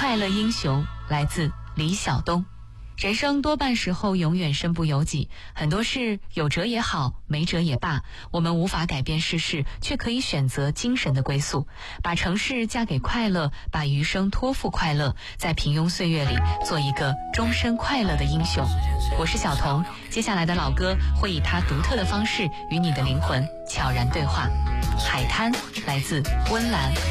快乐英雄来自李晓东。人生多半时候永远身不由己，很多事有辙也好，没辙也罢，我们无法改变世事，却可以选择精神的归宿，把城市嫁给快乐，把余生托付快乐，在平庸岁月里做一个终身快乐的英雄。我是小彤，接下来的老歌会以他独特的方式与你的灵魂悄然对话。海滩来自温岚。